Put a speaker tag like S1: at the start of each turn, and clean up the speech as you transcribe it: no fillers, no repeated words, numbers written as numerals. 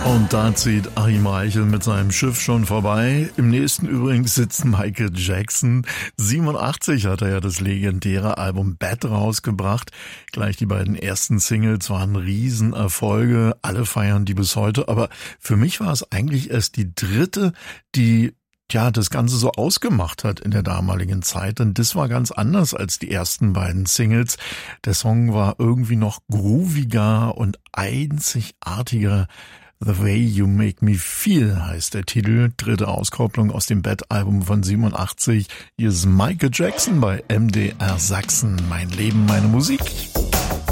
S1: Und da zieht Achim Reichel mit seinem Schiff schon vorbei. Im nächsten übrigens sitzt Michael Jackson. 87 hat er ja das legendäre Album Bad rausgebracht. Gleich die beiden ersten Singles waren Riesenerfolge. Alle feiern die bis heute. Aber für mich war es eigentlich erst die dritte, die das Ganze so ausgemacht hat in der damaligen Zeit. Und das war ganz anders als die ersten beiden Singles. Der Song war irgendwie noch grooviger und einzigartiger. The Way You Make Me Feel heißt der Titel. Dritte Auskopplung aus dem Bad-Album von 87. Hier ist Michael Jackson bei MDR Sachsen. Mein Leben, meine Musik.